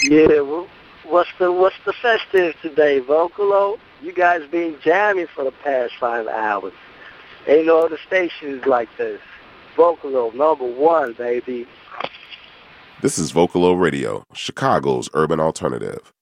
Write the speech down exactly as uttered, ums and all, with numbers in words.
Yeah, well, what's the what's the festive today, Vocalo? You guys been jamming for the past five hours. Ain't no other stations like this. Vocalo, number one, baby. This is Vocalo Radio, Chicago's urban alternative.